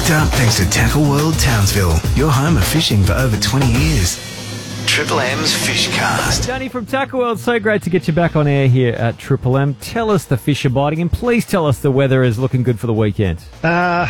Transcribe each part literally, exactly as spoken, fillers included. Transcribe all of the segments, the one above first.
picked up thanks to Tackle World Townsville, your home of fishing for over twenty years. Triple M's Fishcast. Danny from Tackle World, so great to get you back on air here at Triple M. Tell us the fish are biting, and please tell us the weather is looking good for the weekend. Uh,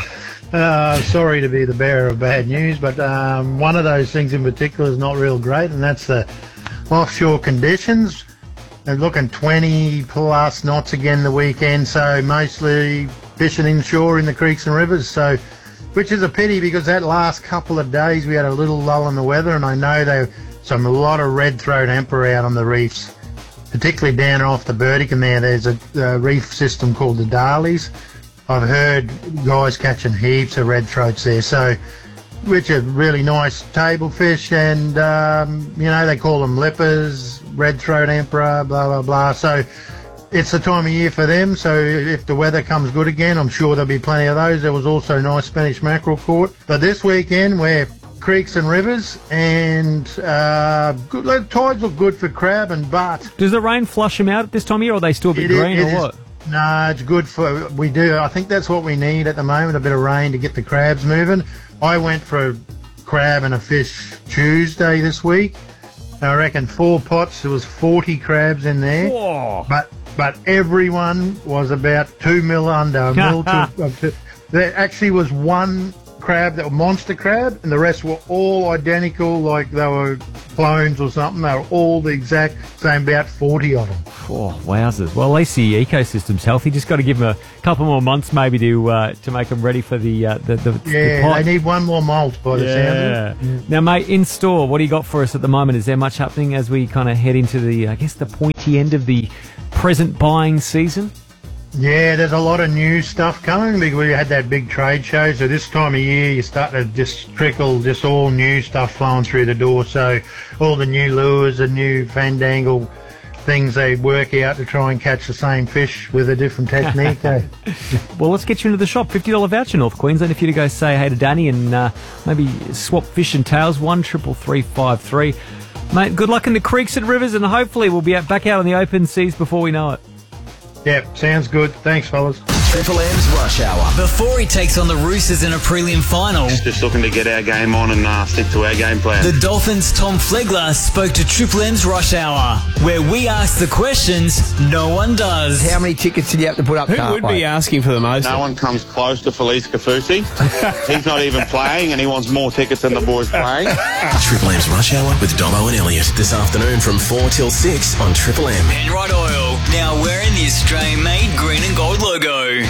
uh, sorry to be the bearer of bad news, but um, one of those things in particular is not real great, and that's the offshore conditions. They're looking twenty plus knots again the weekend, so mostly fishing inshore in the creeks and rivers, so which is a pity because that last couple of days we had a little lull in the weather, and I know there some a lot of red-throat emperor out on the reefs, particularly down off the Burdekin there. There's a, a reef system called the Darleys. I've heard guys catching heaps of red-throats there, so which are really nice table fish, and um, you know, they call them lippers, red-throat emperor, blah blah blah. So it's the time of year for them, so if the weather comes good again, I'm sure there'll be plenty of those. There was also nice Spanish mackerel caught, but this weekend we're creeks and rivers, and uh, good, the tides look good for crab and butt. Does the rain flush them out at this time of year, or are they still a bit It green, is- or it is- what? No, it's good for, we do, I think that's what we need at the moment, a bit of rain to get the crabs moving. I went for a crab and a fish Tuesday this week. I reckon four pots, there was forty crabs in there. Whoa. But but everyone was about two mil under. A mil to, uh, to, there actually was one crab that was monster crab, and the rest were all identical, like they were clones or something. They were all the exact same, about forty of them. Oh, wowzers. Well, at least the ecosystem's healthy. Just got to give them a couple more months maybe to uh, to make them ready for the uh, the, the, Yeah, the pot. they need one more molt by the sound of it. Yeah. Now, mate, in store, what do you got for us at the moment? Is there much happening as we kind of head into the, I guess, the pointy end of the present buying season? Yeah, there's a lot of new stuff coming because we had that big trade show. So this time of year, you start to just trickle just all new stuff flowing through the door. So all the new lures, the new fandangle things they work out to try and catch the same fish with a different technique. eh? Well, let's get you into the shop. fifty dollars voucher, North Queensland, if you to go say hey to Danny and uh, maybe swap fish and tails. one triple three five three. Mate, good luck in the creeks and rivers, and hopefully we'll be back out on the open seas before we know it. Yep, sounds good. Thanks, fellas. Triple M's Rush Hour. Before he takes on the Roosters in a prelim final, Just looking to get our game on and uh, stick to our game plan. the Dolphins' Tom Flegler spoke to Triple M's Rush Hour, where we ask the questions no one does. How many tickets did you have to put up? Who would be asking for the most? No one comes close to Felice Kafusi. He's not even playing, and he wants more tickets than the boys playing. Triple M's Rush Hour with Dobbo and Elliot this afternoon from four till six on Triple M. Penrite Oil, now wearing the Australian-made green and gold logo.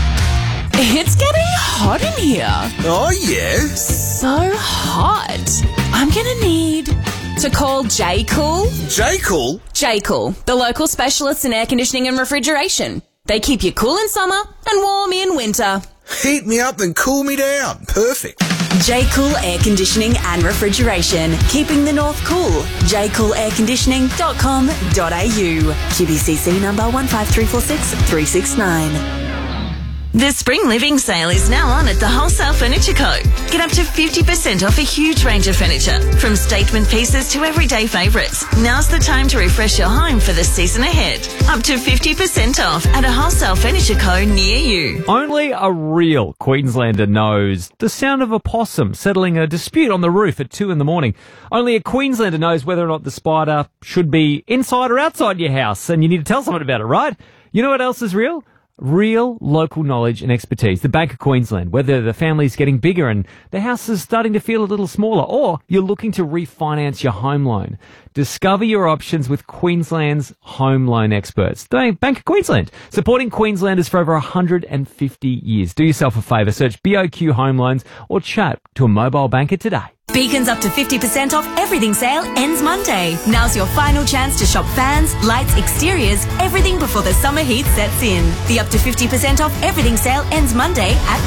It's getting hot in here. Oh, yeah? So hot. I'm gonna need to call J-Cool. J-Cool? J-Cool, the local specialists in air conditioning and refrigeration. They keep you cool in summer and warm in winter. Heat me up and cool me down. Perfect. J-Cool Air Conditioning and Refrigeration. Keeping the north cool. j cool air conditioning dot com dot a u. Q B C C number one five three four six three six nine. The Spring Living Sale is now on at the Wholesale Furniture Co. Get up to fifty percent off a huge range of furniture, from statement pieces to everyday favourites. Now's the time to refresh your home for the season ahead. Up to fifty percent off at a Wholesale Furniture Co. near you. Only a real Queenslander knows the sound of a possum settling a dispute on the roof at two in the morning. Only a Queenslander knows whether or not the spider should be inside or outside your house, and you need to tell someone about it, right? You know what else is real? Real local knowledge and expertise. The Bank of Queensland, whether the family's getting bigger and the house is starting to feel a little smaller, or you're looking to refinance your home loan. Discover your options with Queensland's home loan experts. The Bank of Queensland, supporting Queenslanders for over one hundred fifty years. Do yourself a favour, search B O Q Home Loans or chat to a mobile banker today. Beacon's up to fifty percent off everything sale ends Monday. Now's your final chance to shop fans, lights, exteriors, everything before the summer heat sets in. The up to fifty percent off everything sale ends Monday at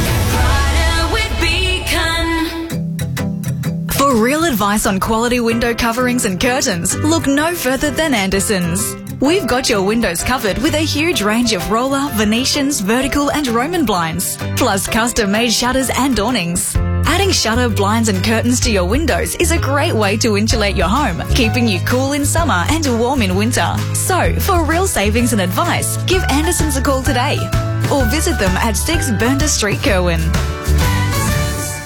Beacon. Brighter with Beacon. For real advice on quality window coverings and curtains, look no further than Anderson's. We've got your windows covered with a huge range of roller, Venetians, vertical and Roman blinds, plus custom-made shutters and awnings. Adding shutter, blinds and curtains to your windows is a great way to insulate your home, keeping you cool in summer and warm in winter. So, for real savings and advice, give Anderson's a call today or visit them at six Burnda Street, Kerwin.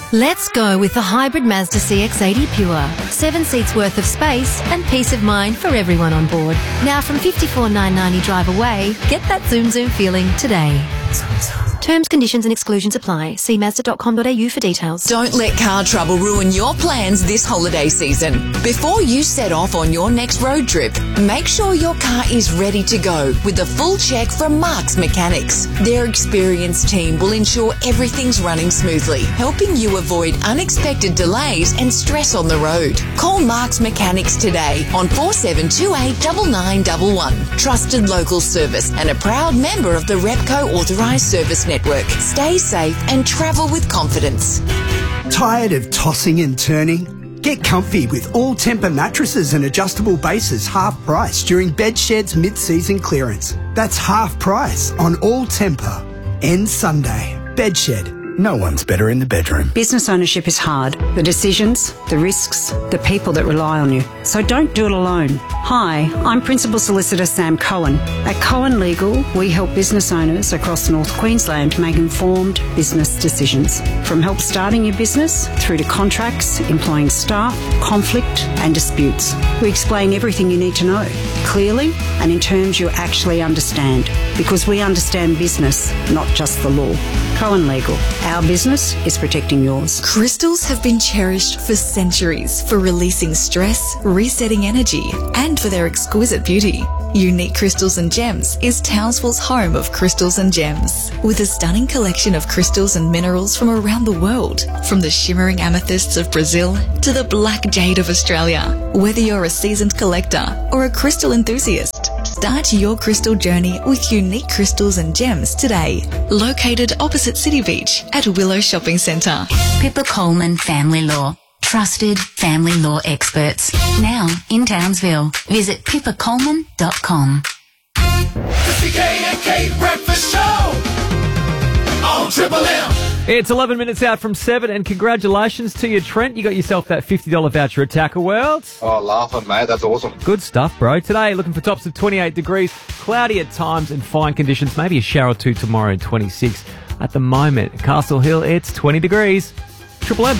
Let's go with the hybrid Mazda C X eighty Pure. Seven seats worth of space and peace of mind for everyone on board. Now from fifty-four thousand nine hundred ninety drive away, get that zoom zoom feeling today. Terms, conditions and exclusions apply. See mazda dot com dot a u for details. Don't let car trouble ruin your plans this holiday season. Before you set off on your next road trip, make sure your car is ready to go with a full check from Mark's Mechanics. Their experienced team will ensure everything's running smoothly, helping you avoid unexpected delays and stress on the road. Call Mark's Mechanics today on four seven two eight nine nine one one. Trusted local service and a proud member of the Repco Authorised Service Network. Stay safe and travel with confidence. Tired of tossing and turning? Get comfy with All Temper mattresses and adjustable bases half price during Bedshed's mid-season clearance. That's half price on All Temper. Ends Sunday. Bedshed. No one's better in the bedroom. Business ownership is hard. The decisions, the risks, the people that rely on you. So don't do it alone. Hi, I'm Principal Solicitor Sam Cohen. At Cohen Legal, we help business owners across North Queensland make informed business decisions. From help starting your business through to contracts, employing staff, conflict and disputes. We explain everything you need to know, clearly and in terms you actually understand. Because we understand business, not just the law. Cohen Legal. Our business is protecting yours. Crystals have been cherished for centuries for releasing stress, resetting energy, and for their exquisite beauty. Unique Crystals and Gems is Townsville's home of crystals and gems, with a stunning collection of crystals and minerals from around the world, from the shimmering amethysts of Brazil to the black jade of Australia. Whether you're a seasoned collector or a crystal enthusiast, start your crystal journey with Unique Crystals and Gems today. Located opposite City Beach at Willow Shopping Centre. Pippa Coleman Family Law. Trusted family law experts. Now in Townsville. Visit pippa coleman dot com. It's the K and K Breakfast Show on Triple M. It's eleven minutes out from seven, and congratulations to you, Trent. You got yourself that fifty dollars voucher at Tackle World. Oh, laughing, mate. That's awesome. Good stuff, bro. Today, looking for tops of twenty-eight degrees, cloudy at times and fine conditions. Maybe a shower or two tomorrow, twenty-six. At the moment, Castle Hill, it's twenty degrees. Triple M.